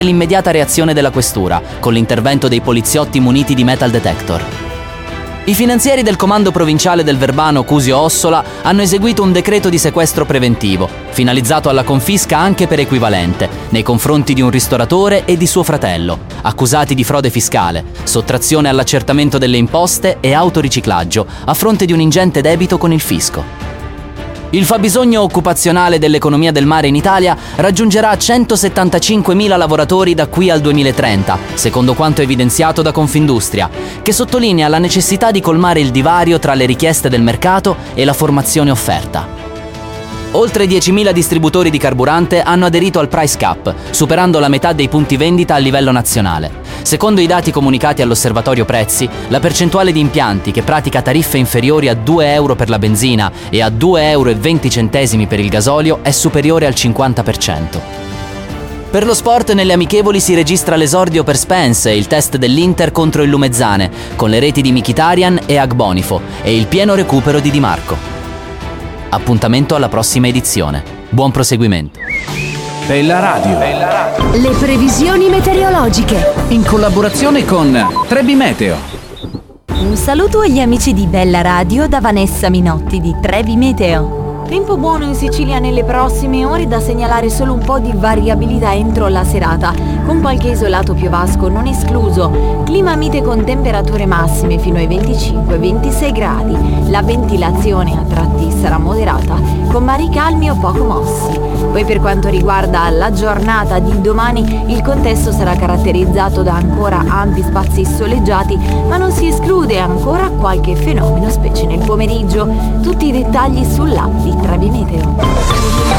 l'immediata reazione della questura, con l'intervento dei poliziotti muniti di metal detector. I finanzieri del comando provinciale del Verbano Cusio Ossola hanno eseguito un decreto di sequestro preventivo, finalizzato alla confisca anche per equivalente, nei confronti di un ristoratore e di suo fratello, accusati di frode fiscale, sottrazione all'accertamento delle imposte e autoriciclaggio, a fronte di un ingente debito con il fisco. Il fabbisogno occupazionale dell'economia del mare in Italia raggiungerà 175.000 lavoratori da qui al 2030, secondo quanto evidenziato da Confindustria, che sottolinea la necessità di colmare il divario tra le richieste del mercato e la formazione offerta. Oltre 10.000 distributori di carburante hanno aderito al Price Cap, superando la metà dei punti vendita a livello nazionale. Secondo i dati comunicati all'Osservatorio Prezzi, la percentuale di impianti che pratica tariffe inferiori a 2 euro per la benzina e a 2,20 euro per il gasolio è superiore al 50%. Per lo sport, nelle amichevoli si registra l'esordio per Spence e il test dell'Inter contro il Lumezzane, con le reti di Mkhitaryan e Agbonifo e il pieno recupero di Di Marco. Appuntamento alla prossima edizione. Buon proseguimento. Bella Radio. Le previsioni meteorologiche. In collaborazione con Trebi Meteo. Un saluto agli amici di Bella Radio da Vanessa Minotti di Trebi Meteo. Tempo buono in Sicilia nelle prossime ore, da segnalare solo un po' di variabilità entro la serata, con qualche isolato piovasco non escluso. Clima mite con temperature massime fino ai 25-26 gradi. La ventilazione a tratti sarà moderata, con mari calmi o poco mossi. Poi per quanto riguarda la giornata di domani, il contesto sarà caratterizzato da ancora ampi spazi soleggiati, ma non si esclude ancora qualche fenomeno, specie nel pomeriggio. Tutti i dettagli sull'app di Trebi Meteo.